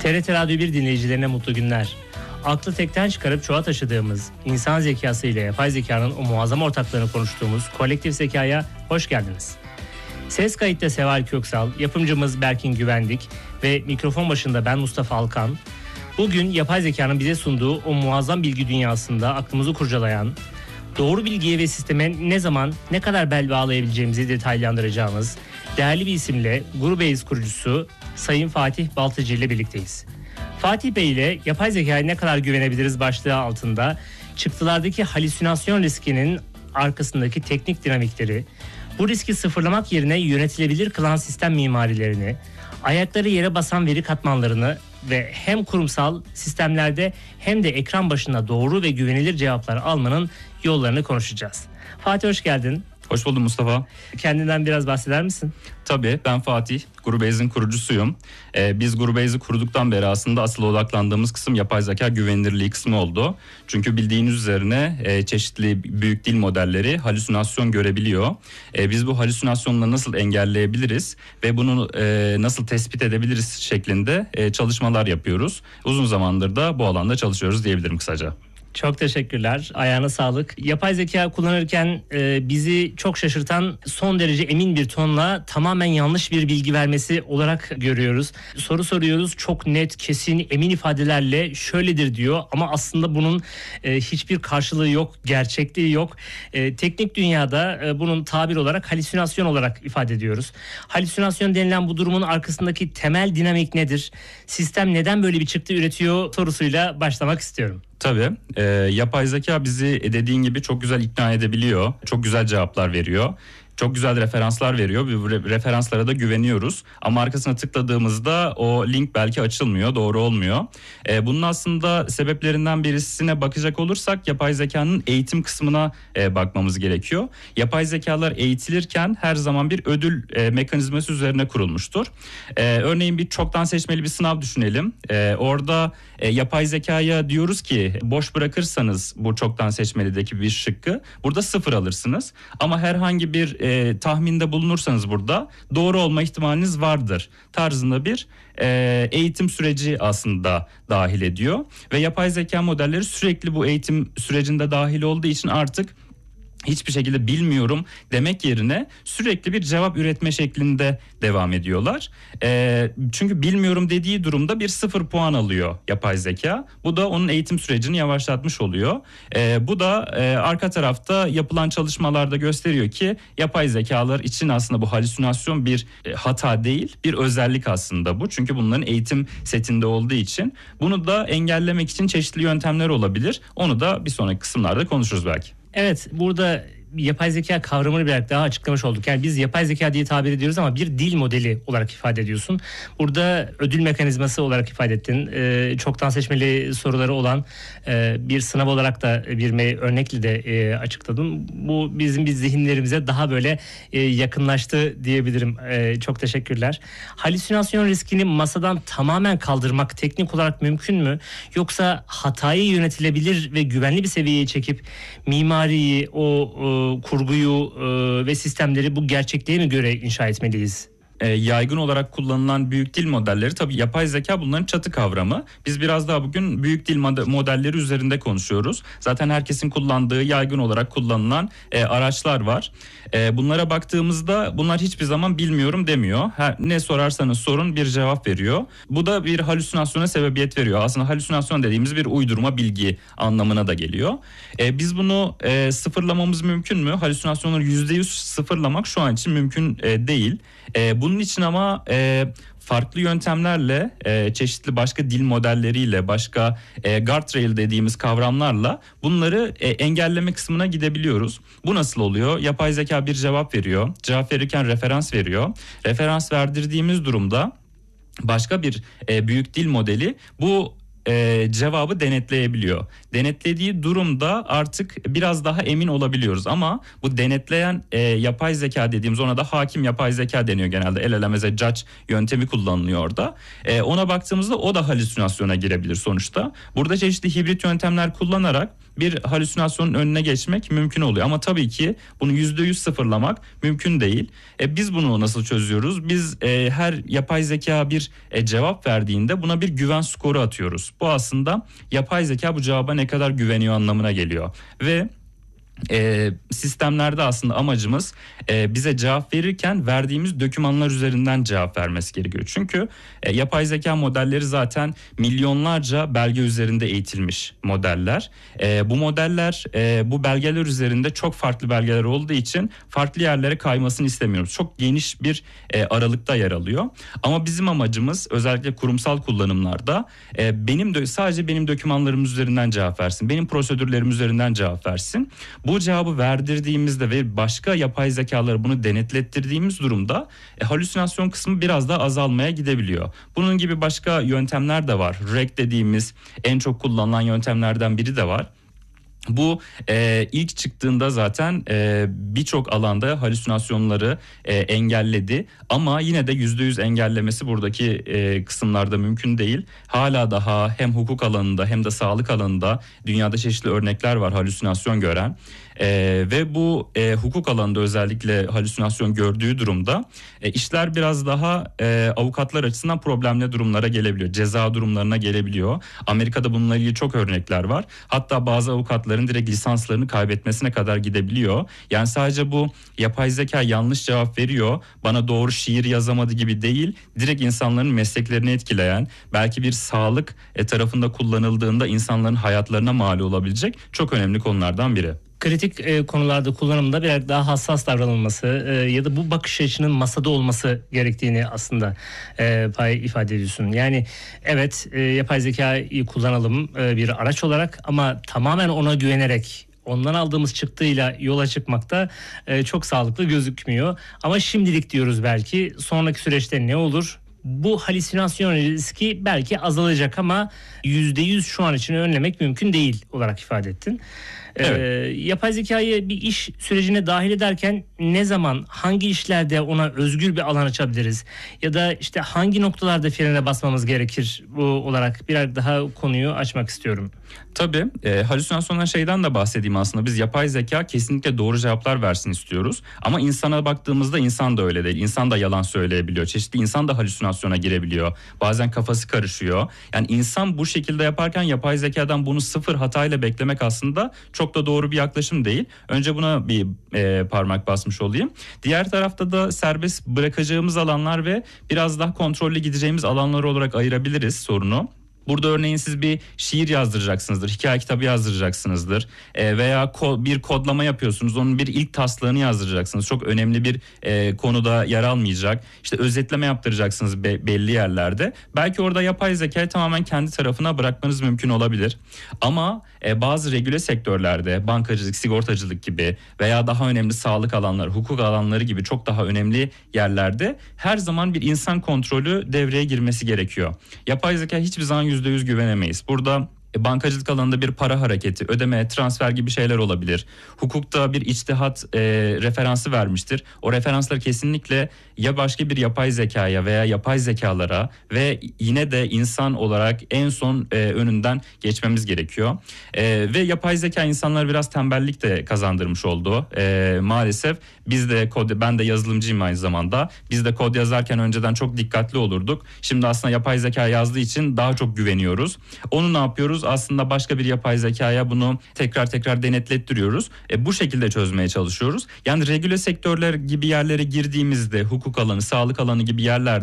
TRT Radyo 1 dinleyicilerine mutlu günler. Aklı tekten çıkarıp çoğa taşıdığımız, insan zekası ile yapay zekanın o muazzam ortaklarını konuştuğumuz kolektif zekaya hoş geldiniz. Ses kayıtta Seval Köksal, yapımcımız Berkin Güvendik ve mikrofon başında ben Mustafa Alkan. Bugün yapay zekanın bize sunduğu o muazzam bilgi dünyasında aklımızı kurcalayan, doğru bilgiye ve sisteme ne zaman, ne kadar bel bağlayabileceğimizi detaylandıracağımız değerli bir isimle Gurubeyiz kurucusu Sayın Fatih Baltacı ile birlikteyiz. Fatih Bey ile yapay zekaya ne kadar güvenebiliriz başlığı altında çıktılardaki halüsinasyon riskinin arkasındaki teknik dinamikleri, bu riski sıfırlamak yerine yönetilebilir kılan sistem mimarilerini, ayakları yere basan veri katmanlarını ve hem kurumsal sistemlerde hem de ekran başında doğru ve güvenilir cevaplar almanın yollarını konuşacağız. Fatih hoş geldin. Hoş buldum Mustafa. Kendinden biraz bahseder misin? Tabii, ben Fatih, Gurubeyiz'in kurucusuyum. Biz Gurubeyiz'i kurduktan beri aslında asıl odaklandığımız kısım yapay zeka güvenilirliği kısmı oldu. Çünkü bildiğiniz üzerine çeşitli büyük dil modelleri halüsinasyon görebiliyor. Biz bu halüsinasyonları nasıl engelleyebiliriz ve bunu nasıl tespit edebiliriz şeklinde çalışmalar yapıyoruz. Uzun zamandır da bu alanda çalışıyoruz diyebilirim kısaca. Çok teşekkürler. Ayağına sağlık. Yapay zeka kullanırken bizi çok şaşırtan son derece emin bir tonla tamamen yanlış bir bilgi vermesi olarak görüyoruz. Soru soruyoruz, çok net, kesin, emin ifadelerle şöyledir diyor ama aslında bunun hiçbir karşılığı yok, gerçekliği yok. Teknik dünyada bunun tabir olarak halüsinasyon olarak ifade ediyoruz. Halüsinasyon denilen bu durumun arkasındaki temel dinamik nedir? Sistem neden böyle bir çıktı üretiyor sorusuyla başlamak istiyorum. Tabii, yapay zeka bizi dediğin gibi çok güzel ikna edebiliyor, çok güzel cevaplar veriyor. Çok güzel referanslar veriyor ve bu referanslara da güveniyoruz. Ama arkasına tıkladığımızda o link belki açılmıyor, doğru olmuyor. Bunun aslında sebeplerinden birisine bakacak olursak yapay zekanın eğitim kısmına bakmamız gerekiyor. Yapay zekalar eğitilirken her zaman bir ödül mekanizması üzerine kurulmuştur. Örneğin bir çoktan seçmeli bir sınav düşünelim. Orada yapay zekaya diyoruz ki boş bırakırsanız bu çoktan seçmelideki bir şıkkı burada 0 alırsınız. Ama herhangi bir tahminde bulunursanız burada doğru olma ihtimaliniz vardır tarzında bir eğitim süreci aslında dahil ediyor. Ve yapay zeka modelleri sürekli bu eğitim sürecinde dahil olduğu için artık hiçbir şekilde bilmiyorum demek yerine sürekli bir cevap üretme şeklinde devam ediyorlar. Çünkü bilmiyorum dediği durumda bir 0 puan alıyor yapay zeka. Bu da onun eğitim sürecini yavaşlatmış oluyor. Bu da arka tarafta yapılan çalışmalarda gösteriyor ki yapay zekalar için aslında bu halüsinasyon bir hata değil, bir özellik aslında bu. Çünkü bunların eğitim setinde olduğu için bunu da engellemek için çeşitli yöntemler olabilir. Onu da bir sonraki kısımlarda konuşuruz belki. Evet, burada yapay zeka kavramını biraz daha açıklamış olduk. Yani biz yapay zeka diye tabir ediyoruz ama bir dil modeli olarak ifade ediyorsun. Burada ödül mekanizması olarak ifade ettin. Çoktan seçmeli soruları olan bir sınav olarak da bir örnekle de açıkladın. Bu bizim zihinlerimize daha böyle yakınlaştı diyebilirim. Çok teşekkürler. Halüsinasyon riskini masadan tamamen kaldırmak teknik olarak mümkün mü? Yoksa hatayı yönetilebilir ve güvenli bir seviyeye çekip mimariyi, kurguyu ve sistemleri bu gerçekliğe mi göre inşa etmeliyiz? Yaygın olarak kullanılan büyük dil modelleri, tabii yapay zeka bunların çatı kavramı. Biz biraz daha bugün büyük dil modelleri üzerinde konuşuyoruz. Zaten herkesin kullandığı, yaygın olarak kullanılan araçlar var. Bunlara baktığımızda bunlar hiçbir zaman bilmiyorum demiyor. Ne sorarsanız sorun bir cevap veriyor. Bu da bir halüsinasyona sebebiyet veriyor. Aslında halüsinasyon dediğimiz bir uydurma bilgi anlamına da geliyor. Biz bunu sıfırlamamız mümkün mü? Halüsinasyonları %100 sıfırlamak şu an için mümkün değil. Bunun için ama farklı yöntemlerle, çeşitli başka dil modelleriyle, başka guardrail dediğimiz kavramlarla bunları engelleme kısmına gidebiliyoruz. Bu nasıl oluyor? Yapay zeka bir cevap veriyor. Cevap verirken referans veriyor. Referans verdirdiğimiz durumda başka bir büyük dil modeli bu cevabı denetleyebiliyor. Denetlediği durumda artık biraz daha emin olabiliyoruz ama bu denetleyen yapay zeka dediğimiz, ona da hakim yapay zeka deniyor genelde. LLM judge yöntemi kullanılıyor orada. Ona baktığımızda o da halüsinasyona girebilir sonuçta. Burada çeşitli hibrit yöntemler kullanarak bir halüsinasyonun önüne geçmek mümkün oluyor. Ama tabii ki bunu %100 sıfırlamak mümkün değil. Biz bunu nasıl çözüyoruz? Biz her yapay zeka bir cevap verdiğinde buna bir güven skoru atıyoruz. Bu aslında yapay zeka bu cevaba ne kadar güveniyor anlamına geliyor. Ve sistemlerde aslında amacımız bize cevap verirken verdiğimiz dokümanlar üzerinden cevap vermesi gerekiyor. Çünkü yapay zeka modelleri zaten milyonlarca belge üzerinde eğitilmiş modeller. Bu modeller bu belgeler üzerinde çok farklı belgeler olduğu için farklı yerlere kaymasını istemiyoruz. Çok geniş bir aralıkta yer alıyor. Ama bizim amacımız özellikle kurumsal kullanımlarda sadece benim dokümanlarım üzerinden cevap versin. Benim prosedürlerim üzerinden cevap versin. Bu cevabı verdirdiğimizde ve başka yapay zekaları bunu denetlettirdiğimiz durumda halüsinasyon kısmı biraz daha azalmaya gidebiliyor. Bunun gibi başka yöntemler de var. RAG dediğimiz en çok kullanılan yöntemlerden biri de var. Bu ilk çıktığında zaten birçok alanda halüsinasyonları engelledi ama yine de %100 engellemesi buradaki kısımlarda mümkün değil. Hala daha hem hukuk alanında hem de sağlık alanında dünyada çeşitli örnekler var halüsinasyon gören. Ve bu hukuk alanında özellikle halüsinasyon gördüğü durumda işler biraz daha avukatlar açısından problemli durumlara gelebiliyor. Ceza durumlarına gelebiliyor. Amerika'da bununla ilgili çok örnekler var. Hatta bazı avukatların direkt lisanslarını kaybetmesine kadar gidebiliyor. Yani sadece bu yapay zeka yanlış cevap veriyor, bana doğru şiir yazamadı gibi değil. Direkt insanların mesleklerini etkileyen, belki bir sağlık tarafında kullanıldığında insanların hayatlarına mal olabilecek çok önemli konulardan biri. Kritik konularda kullanımda biraz daha hassas davranılması ya da bu bakış açının masada olması gerektiğini aslında ifade ediyorsun. Yani evet, yapay zekayı kullanalım bir araç olarak ama tamamen ona güvenerek ondan aldığımız çıktıyla yola çıkmakta çok sağlıklı gözükmüyor. Ama şimdilik diyoruz, belki sonraki süreçte ne olur? Bu halüsinasyon riski belki azalacak ama %100 şu an için önlemek mümkün değil olarak ifade ettin. Evet. Yapay zekayı bir iş sürecine dahil ederken ne zaman, hangi işlerde ona özgür bir alan açabiliriz? Ya da işte hangi noktalarda frene basmamız gerekir, bu olarak biraz daha konuyu açmak istiyorum. Tabii halüsinasyondan şeyden de bahsedeyim aslında. Biz yapay zeka kesinlikle doğru cevaplar versin istiyoruz. Ama insana baktığımızda insan da öyle değil. İnsan da yalan söyleyebiliyor. Çeşitli insan da halüsinasyona girebiliyor. Bazen kafası karışıyor. Yani insan bu şekilde yaparken yapay zekadan bunu sıfır hatayla beklemek aslında çok da doğru bir yaklaşım değil. Önce buna bir parmak basmış olayım. Diğer tarafta da serbest bırakacağımız alanlar ve biraz daha kontrollü gideceğimiz alanlar olarak ayırabiliriz sorunu. Burada örneğin siz bir şiir yazdıracaksınızdır, hikaye kitabı yazdıracaksınızdır veya bir kodlama yapıyorsunuz, onun bir ilk taslağını yazdıracaksınız. Çok önemli bir konuda yer almayacak. İşte özetleme yaptıracaksınız belli yerlerde. Belki orada yapay zekayı tamamen kendi tarafına bırakmanız mümkün olabilir. Ama bazı regüle sektörlerde, bankacılık, sigortacılık gibi veya daha önemli sağlık alanları, hukuk alanları gibi çok daha önemli yerlerde her zaman bir insan kontrolü devreye girmesi gerekiyor. Yapay zeka hiçbir zaman %100 güvenemeyiz. Burada bankacılık alanında bir para hareketi, ödeme, transfer gibi şeyler olabilir. Hukukta bir içtihat referansı vermiştir. O referanslar kesinlikle ya başka bir yapay zekaya veya yapay zekalara ve yine de insan olarak en son önünden geçmemiz gerekiyor. Ve yapay zeka insanlar biraz tembellik de kazandırmış oldu. Maalesef biz de ben de yazılımcıyım aynı zamanda. Biz de kod yazarken önceden çok dikkatli olurduk. Şimdi aslında yapay zeka yazdığı için daha çok güveniyoruz. Onu ne yapıyoruz? Aslında başka bir yapay zekaya bunu tekrar denetlettiriyoruz. Bu şekilde çözmeye çalışıyoruz. Yani regüle sektörler gibi yerlere girdiğimizde, hukuk alanı, sağlık alanı gibi yerlerde